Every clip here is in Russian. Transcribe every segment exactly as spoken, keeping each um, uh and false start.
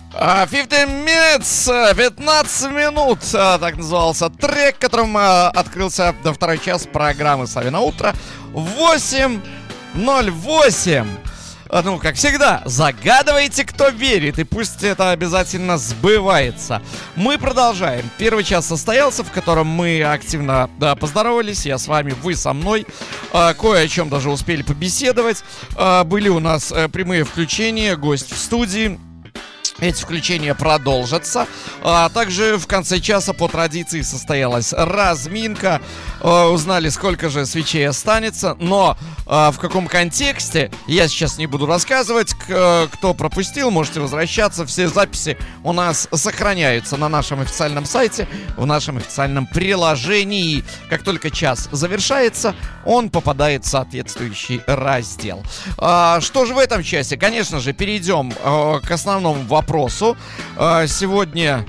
пятнадцать minutes, пятнадцать минут, так назывался трек, которым открылся второй час программы «Савино утро». восемь ноль восемь. Ну, как всегда, загадывайте, кто верит, и пусть это обязательно сбывается. Мы продолжаем. Первый час состоялся, в котором мы активно да, поздоровались. Я с вами, вы со мной. А, кое о чем даже успели побеседовать. А, были у нас а, прямые включения, гость в студии. Эти включения продолжатся. А также в конце часа по традиции состоялась разминка. А, узнали, сколько же свечей останется. Но а, в каком контексте, я сейчас не буду рассказывать. К, кто пропустил, можете возвращаться. Все записи у нас сохраняются на нашем официальном сайте, в нашем официальном приложении. Как только час завершается, он попадает в соответствующий раздел. А, что же в этом часе? Конечно же, перейдем а, к основному вопросу. Вопросу. Сегодня,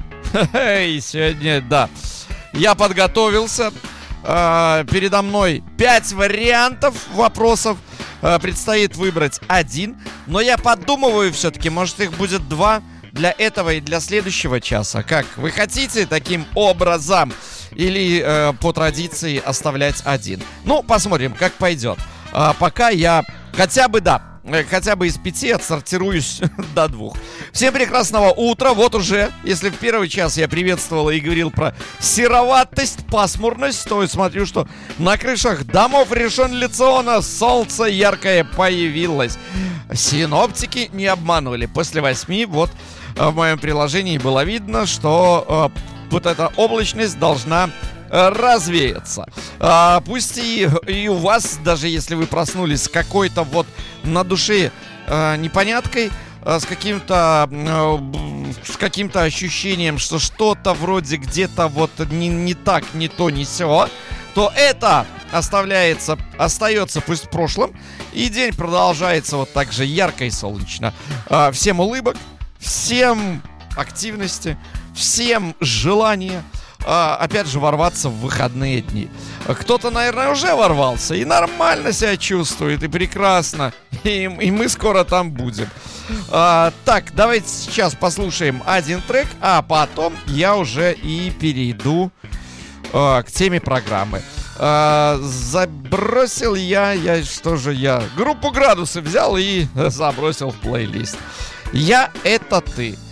сегодня, да, я подготовился. Передо мной пять вариантов вопросов. Предстоит выбрать один. Но я подумываю все-таки, может их будет два для этого и для следующего часа. Как вы хотите таким образом? Или э, по традиции оставлять один? Ну, посмотрим, как пойдет. А, пока я хотя бы, да, хотя бы из пяти отсортируюсь до двух. Всем прекрасного утра. Вот уже, если в первый час я приветствовал и говорил про сероватость, пасмурность, то я смотрю, что на крышах домов Ришон-ле-Циона солнце яркое появилось. Синоптики не обманывали. После восьми вот в моем приложении было видно, что э, вот эта облачность должна развеяться. А, пусть и, и у вас, даже если вы проснулись с какой-то вот на душе а, непоняткой, а, с каким-то а, с каким-то ощущением, что что-то вроде где-то вот не, не так, не то, не сё, то это оставляется, остается пусть в прошлом, и день продолжается вот так же ярко и солнечно. А, всем улыбок, всем активности, всем желания. А, опять же, ворваться в выходные дни. Кто-то, наверное, уже ворвался и нормально себя чувствует, и прекрасно. И, и мы скоро там будем. А, так, давайте сейчас послушаем один трек, а потом я уже и перейду а, к теме программы. А, забросил я, я, что же я, группу «Градусы» взял и забросил в плейлист. «Я — это ты».